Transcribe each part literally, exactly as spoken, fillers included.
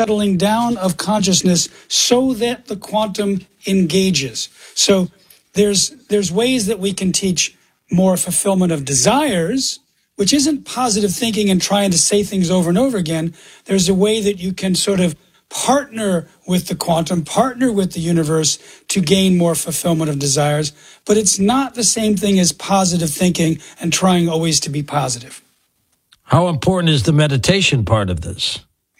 settling down of consciousness so that the quantum engages. So there's there's ways that we can teach more fulfillment of desires, which isn't positive thinking and trying to say things over and over again. There's a way that you can sort of partner with the quantum, partner with the universe to gain more fulfillment of desires. But it's not the same thing as positive thinking and trying always to be positive. How important is the meditation part of this?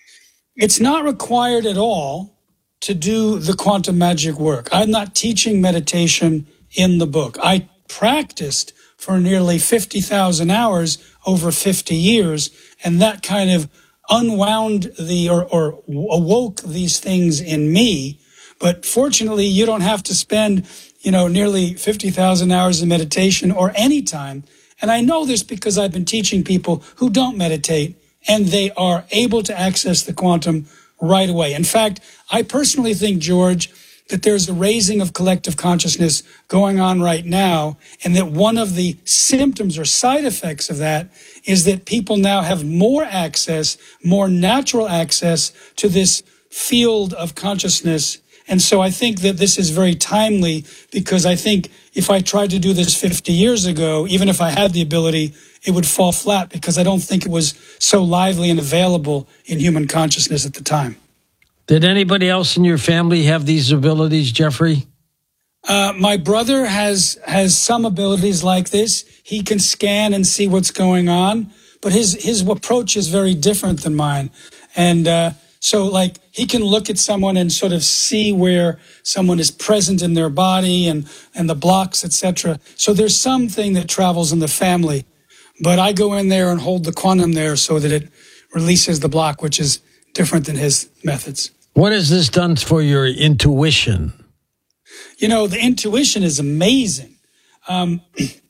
It's not required at all to do the quantum magic work. I'm not teaching meditation in the book. I practiced for nearly fifty thousand hours over fifty years, and that kind of unwound the or, or awoke these things in me. But fortunately, you don't have to spend, you know, nearly fifty thousand hours in meditation or any time. And I know this because I've been teaching people who don't meditate, and they are able to access the quantum right away. In fact, I personally think, George, that there's a raising of collective consciousness going on right now, and that one of the symptoms or side effects of that is that people now have more access, more natural access to this field of consciousness. And so I think that this is very timely, because I think if I tried to do this fifty years ago, even if I had the ability, it would fall flat, because I don't think it was so lively and available in human consciousness at the time. Did anybody else in your family have these abilities, Jeffrey? Uh, my brother has has some abilities like this. He can scan and see what's going on, but his his approach is very different than mine. And uh, so, like, he can look at someone and sort of see where someone is present in their body and and the blocks, et cetera. So there's something that travels in the family, but I go in there and hold the quantum there so that it releases the block, which is different than his methods. What has this done for your intuition? You know, the intuition is amazing. Um,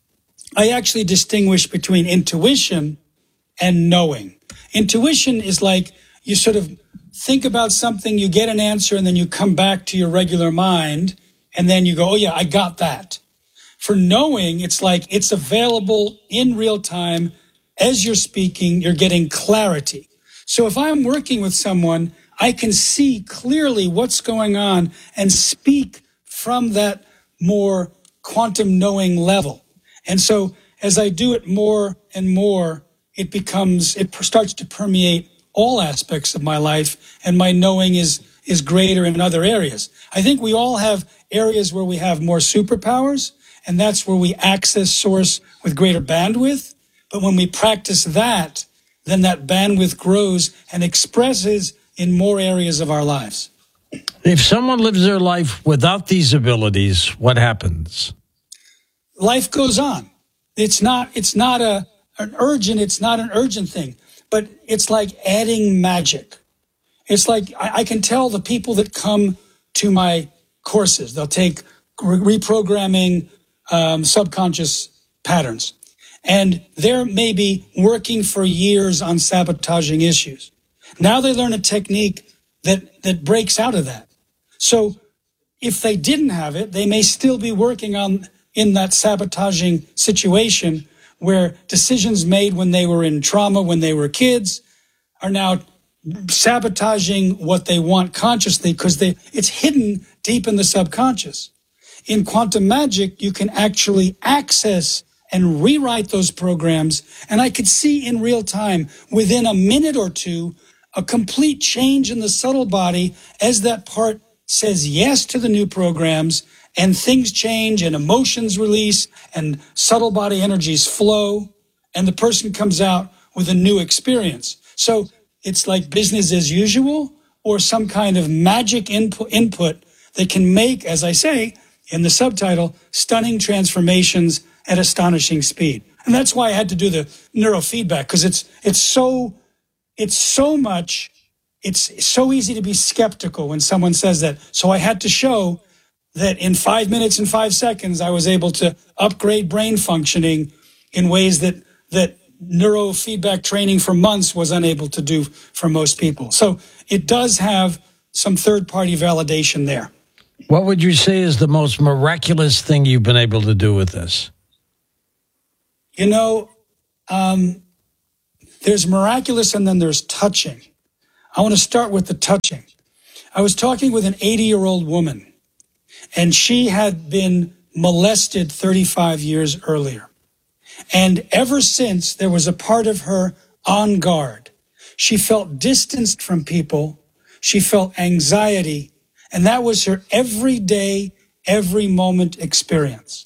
I actually distinguish between intuition and knowing. Intuition is like you sort of think about something, you get an answer, and then you come back to your regular mind, and then you go, oh yeah, I got that. For knowing, it's like it's available in real time. As you're speaking, you're getting clarity. So if I'm working with someone, I can see clearly what's going on and speak from that more quantum knowing level. And so as I do it more and more, it becomes, it starts to permeate all aspects of my life, and my knowing is, is greater in other areas. I think we all have areas where we have more superpowers, and that's where we access source with greater bandwidth. But when we practice that, then that bandwidth grows and expresses in more areas of our lives. If someone lives their life without these abilities, what happens? Life goes on. It's not, it's not a, an urgent, it's not an urgent thing, but it's like adding magic. It's like, I, I can tell the people that come to my courses, they'll take re- reprogramming um, subconscious patterns. And they're maybe working for years on sabotaging issues. Now they learn a technique that, that breaks out of that. So if they didn't have it, they may still be working on in that sabotaging situation where decisions made when they were in trauma, when they were kids, are now sabotaging what they want consciously, because they it's hidden deep in the subconscious. In quantum magic, you can actually access and rewrite those programs. And I could see in real time, within a minute or two, a complete change in the subtle body as that part says yes to the new programs, and things change and emotions release and subtle body energies flow, and the person comes out with a new experience. So it's like business as usual, or some kind of magic input, input that can make, as I say in the subtitle, stunning transformations at astonishing speed. And that's why I had to do the neurofeedback, because it's it's so it's so much, it's so easy to be skeptical when someone says that. So I had to show that in five minutes and five seconds, I was able to upgrade brain functioning in ways that that neurofeedback training for months was unable to do for most people. So it does have some third-party validation there. What would you say is the most miraculous thing you've been able to do with this? You know, um, there's miraculous and then there's touching. I want to start with the touching. I was talking with an eighty-year-old woman, and she had been molested thirty-five years earlier. And ever since, there was a part of her on guard. She felt distanced from people. She felt anxiety. And that was her everyday, every moment experience.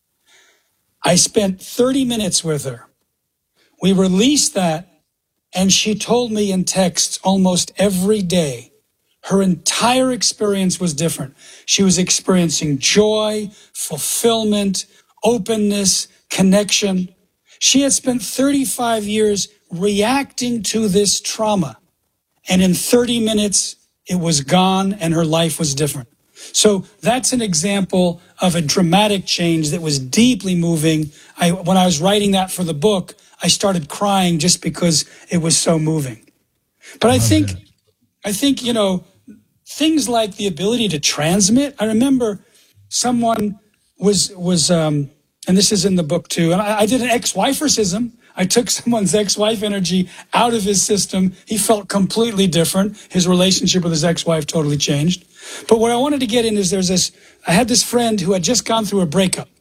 I spent thirty minutes with her. We released that, and she told me in texts almost every day, her entire experience was different. She was experiencing joy, fulfillment, openness, connection. She had spent thirty-five years reacting to this trauma. And in thirty minutes, it was gone and her life was different. So that's an example of a dramatic change that was deeply moving. I, when I was writing that for the book, I started crying just because it was so moving. But I think, I think, you know, things like the ability to transmit. I remember someone was, was, um, and this is in the book too, and I, I did an ex-wiferism. I took someone's ex-wife energy out of his system. He felt completely different. His relationship with his ex-wife totally changed. But what I wanted to get in is there's this, I had this friend who had just gone through a breakup,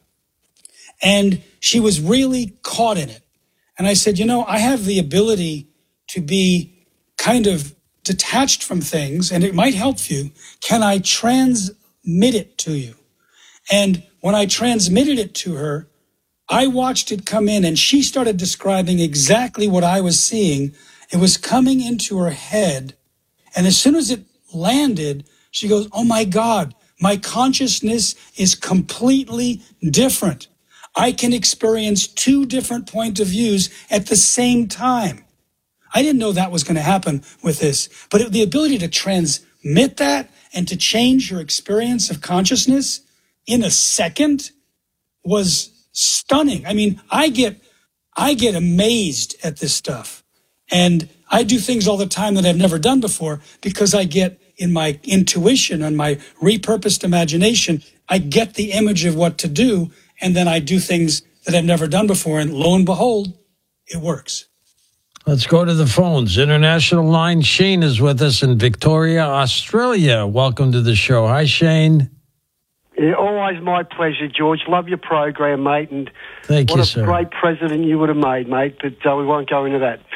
and she was really caught in it. And I said, you know, I have the ability to be kind of detached from things, and it might help you. Can I transmit it to you? And when I transmitted it to her, I watched it come in, and she started describing exactly what I was seeing. It was coming into her head, and as soon as it landed, she goes, oh my God, my consciousness is completely different. I can experience two different point of views at the same time. I didn't know that was going to happen with this, but it, the ability to transmit that and to change your experience of consciousness in a second was stunning. I mean, I get, I get amazed at this stuff, and I do things all the time that I've never done before because I get in my intuition and my repurposed imagination, I get the image of what to do, and then I do things that I've never done before, and lo and behold, it works. Let's go to the phones. International line. Shane is with us in Victoria, Australia. Welcome to the show. Hi, Shane. Yeah, always my pleasure, George. Love your program, mate. And Thank what you, a sir. great president you would have made, mate. But uh, we won't go into that.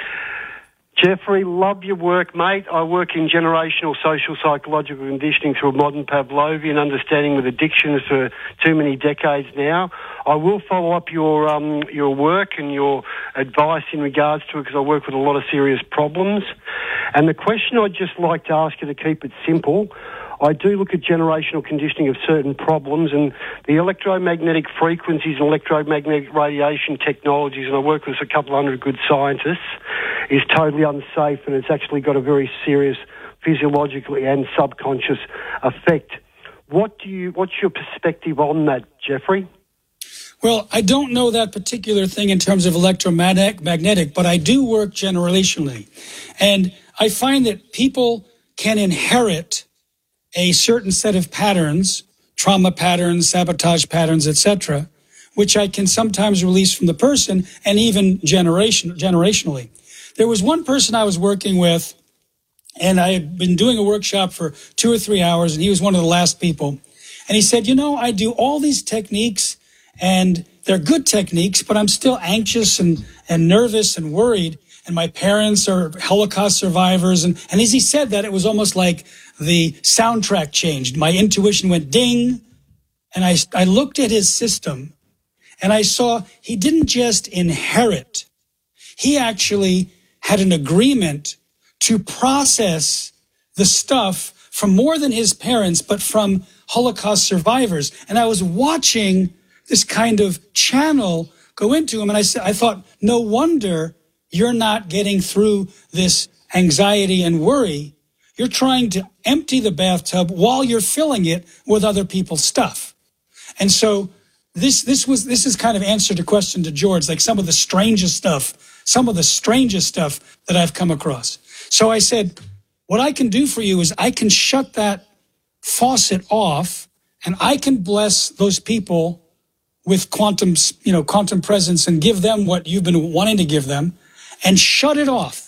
Jeffrey, love your work, mate. I work in generational social psychological conditioning through a modern Pavlovian understanding with addictions for too many decades now. I will follow up your um, your work and your advice in regards to it because I work with a lot of serious problems. And the question I'd just like to ask you to keep it simple, I do look at generational conditioning of certain problems, and the electromagnetic frequencies and electromagnetic radiation technologies, and I work with a couple of hundred good scientists, is totally unsafe, and it's actually got a very serious physiological and subconscious effect. What do you? What's your perspective on that, Jeffrey? Well, I don't know that particular thing in terms of electromagnetic, but I do work generationally. And I find that people can inherit a certain set of patterns, trauma patterns, sabotage patterns, et cetera, which I can sometimes release from the person and even generation, generationally. There was one person I was working with, and I had been doing a workshop for two or three hours, and he was one of the last people. And he said, you know, I do all these techniques, and they're good techniques, but I'm still anxious and, and nervous and worried. And my parents are Holocaust survivors. And, and as he said that, it was almost like the soundtrack changed. My intuition went ding. And I, I looked at his system, and I saw he didn't just inherit. He actually had an agreement to process the stuff from more than his parents, but from Holocaust survivors. And I was watching this kind of channel go into him. And I said, I thought, no wonder you're not getting through this anxiety and worry. You're trying to empty the bathtub while you're filling it with other people's stuff. And so this, this was, this is kind of answer to question to George, like some of the strangest stuff, some of the strangest stuff that I've come across. So I said, what I can do for you is I can shut that faucet off, and I can bless those people with quantum, you know, quantum presence and give them what you've been wanting to give them, and shut it off.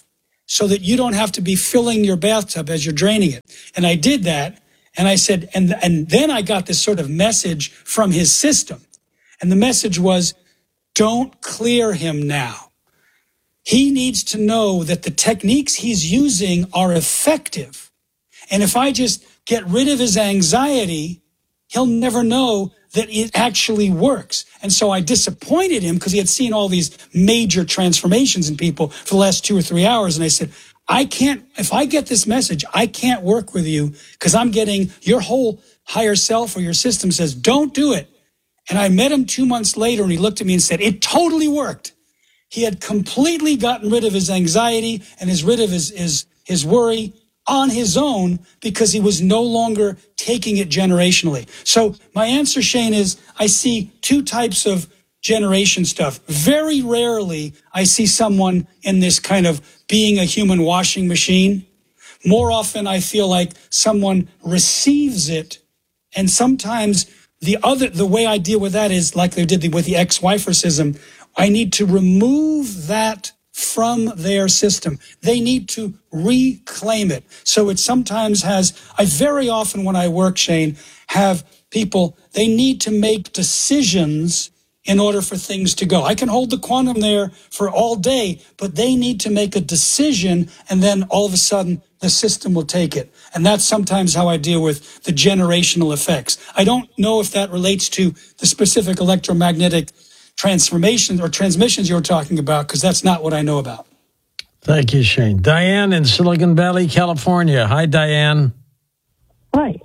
so that you don't have to be filling your bathtub as you're draining it. And I did that. And I said, and, and then I got this sort of message from his system. And the message was, don't clear him now. He needs to know that the techniques he's using are effective. And if I just get rid of his anxiety, he'll never know that it actually works. And so I disappointed him because he had seen all these major transformations in people for the last two or three hours. And I said, I can't, if I get this message, I can't work with you because I'm getting your whole higher self or your system says, don't do it. And I met him two months later and he looked at me and said, it totally worked. He had completely gotten rid of his anxiety and his rid of his, his, his worry on his own because he was no longer taking it generationally. So my answer, Shane, is I see two types of generation stuff. Very rarely I see someone in this kind of being a human washing machine. More often I feel like someone receives it, and sometimes the other, the way I deal with that is like they did with the ex-wiferism. I need to remove that from their system. They need to reclaim it. So it sometimes has, I very often when I work, Shane, have people, they need to make decisions in order for things to go. I can hold the quantum there for all day, but they need to make a decision, and then all of a sudden the system will take it. And that's sometimes how I deal with the generational effects. I don't know if that relates to the specific electromagnetic transformations or transmissions you were talking about, because that's not what I know about. Thank you, Shane. Diane in Silicon Valley, California. Hi, Diane. Hi.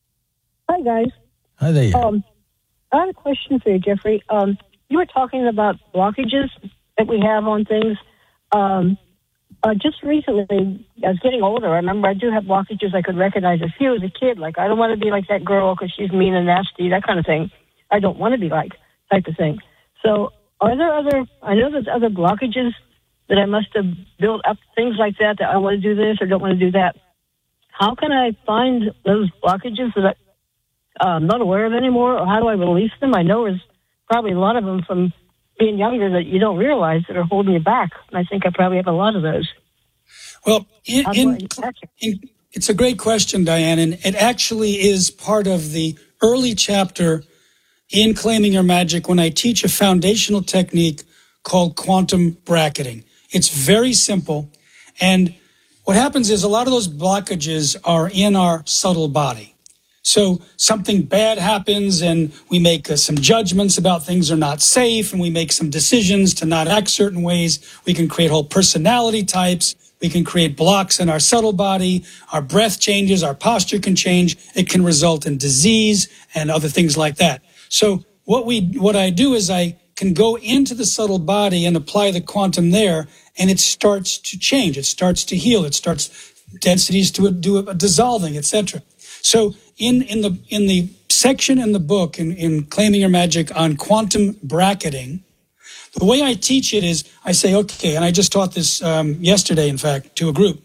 Hi, guys. Hi there. Um, I have a question for you, Jeffrey. Um, you were talking about blockages that we have on things. Um, uh, just recently, I was getting older. I remember I do have blockages. I could recognize a few as a kid. Like, I don't want to be like that girl because she's mean and nasty, that kind of thing. I don't want to be like type of thing. So are there other, I know there's other blockages that I must have built up, things like that, that I want to do this or don't want to do that. How can I find those blockages that I'm not aware of anymore, or how do I release them? I know there's probably a lot of them from being younger that you don't realize that are holding you back. And I think I probably have a lot of those. Well, in, in, in, it's a great question, Diane, and it actually is part of the early chapter in Claiming Your Magic when I teach a foundational technique called quantum bracketing. It's very simple. And what happens is a lot of those blockages are in our subtle body. So something bad happens and we make uh, some judgments about things are not safe, and we make some decisions to not act certain ways. We can create whole personality types. We can create blocks in our subtle body. Our breath changes. Our posture can change. It can result in disease and other things like that. So what we, what I do is I can go into the subtle body and apply the quantum there, and it starts to change. It starts to heal. It starts densities to do a dissolving, et cetera. So in, in the, in the section in the book in, in Claiming Your Magic on quantum bracketing, the way I teach it is I say, okay, and I just taught this um, yesterday, in fact, to a group.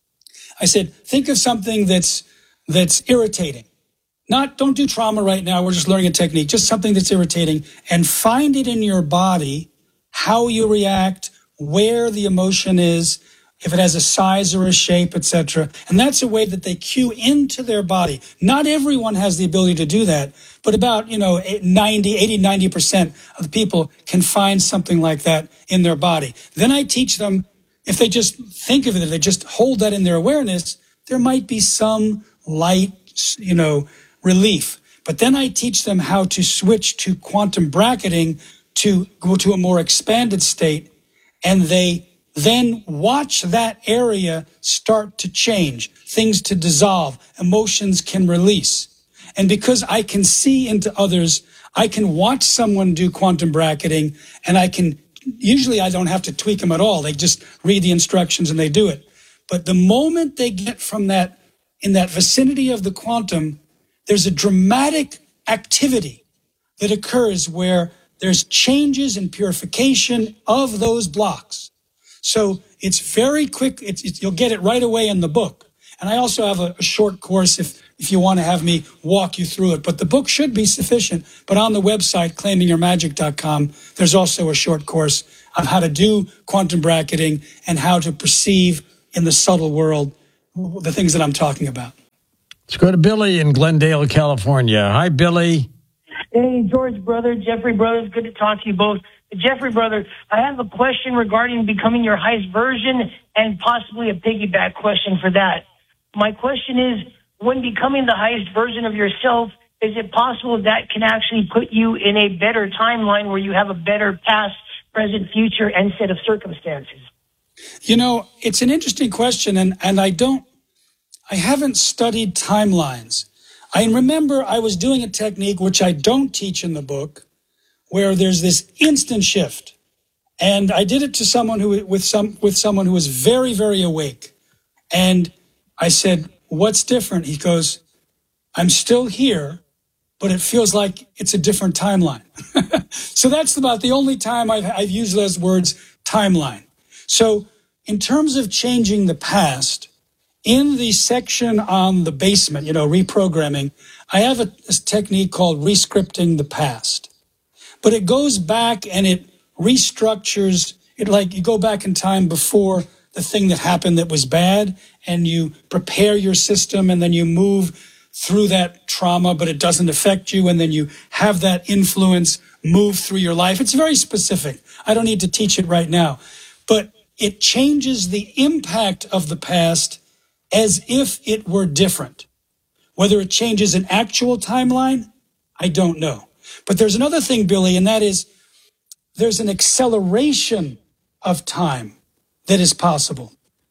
I said, think of something that's, that's irritating. Not, don't do trauma right now. We're just learning a technique. Just something that's irritating, and find it in your body, how you react, where the emotion is, if it has a size or a shape, et cetera. And that's a way that they cue into their body. Not everyone has the ability to do that, but about, you know, ninety, eighty, ninety percent of the people can find something like that in their body. Then I teach them, if they just think of it, if they just hold that in their awareness, there might be some light, you know, relief. But then I teach them how to switch to quantum bracketing to go to a more expanded state, and they then watch that area start to change, things to dissolve, emotions can release. And because I can see into others, I can watch someone do quantum bracketing, and I can, usually I don't have to tweak them at all. They just read the instructions and they do it. But the moment they get from that, in that vicinity of the quantum, there's a dramatic activity that occurs where there's changes and purification of those blocks. So it's very quick. It's, it's, you'll get it right away in the book. And I also have a, a short course if, if you want to have me walk you through it. But the book should be sufficient. But on the website, claiming your magic dot com, there's also a short course of how to do quantum bracketing and how to perceive in the subtle world, the things that I'm talking about. Let's go to Billy in Glendale, California. Hi, Billy. Hey, George, brother, Jeffrey, brothers, good to talk to you both. Jeffrey, brother, I have a question regarding becoming your highest version and possibly a piggyback question for that. My question is, when becoming the highest version of yourself, is it possible that can actually put you in a better timeline where you have a better past, present, future, and set of circumstances? You know, it's an interesting question, and, and I don't, I haven't studied timelines. I remember I was doing a technique, which I don't teach in the book, where there's this instant shift. And I did it to someone who, with some, with someone who was very, very awake. And I said, what's different? He goes, I'm still here, but it feels like it's a different timeline. So that's about the only time I've, I've used those words, timeline. So in terms of changing the past, in the section on the basement, you know, reprogramming, I have a, a technique called rescripting the past. But it goes back and it restructures it, like you go back in time before the thing that happened that was bad, and you prepare your system, and then you move through that trauma, but it doesn't affect you, and then you have that influence move through your life. It's very specific. I don't need to teach it right now. But it changes the impact of the past as if it were different. Whether it changes an actual timeline, I don't know. But there's another thing, Billy, and that is there's an acceleration of time that is possible.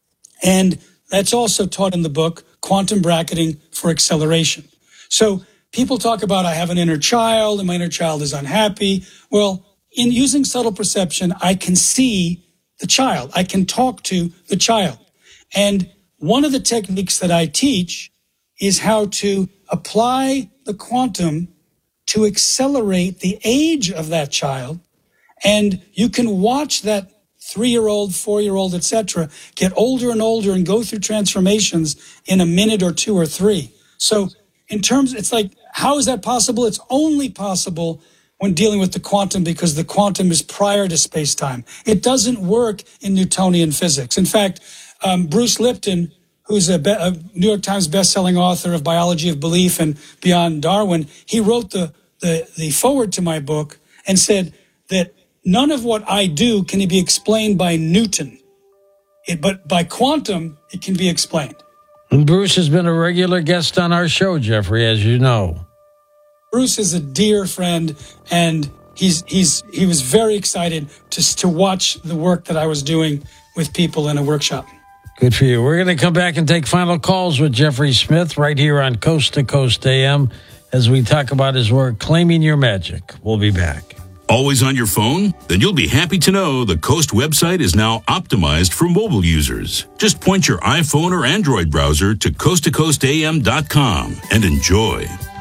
And that's also taught in the book, Quantum Bracketing for Acceleration. So people talk about, I have an inner child and my inner child is unhappy. Well, in using subtle perception, I can see the child. I can talk to the child. And one of the techniques that I teach is how to apply the quantum to accelerate the age of that child. And you can watch that three-year-old, four-year-old, et cetera, get older and older and go through transformations in a minute or two or three. So in terms, it's like, how is that possible? It's only possible when dealing with the quantum, because the quantum is prior to space-time. It doesn't work in Newtonian physics. In fact, um, Bruce Lipton, who's a, be- a New York Times bestselling author of Biology of Belief and Beyond Darwin, he wrote the, the, the foreword to my book and said that none of what I do can be explained by Newton, it, but by quantum, it can be explained. And Bruce has been a regular guest on our show, Jeffrey, as you know. Bruce is a dear friend, and he's he's he was very excited to to watch the work that I was doing with people in a workshop. Good for you. We're going to come back and take final calls with Jeffrey Smith right here on Coast to Coast A M as we talk about his work, Claiming Your Magic. We'll be back. Always on your phone? Then you'll be happy to know the Coast website is now optimized for mobile users. Just point your iPhone or Android browser to coast to coast a m dot com and enjoy.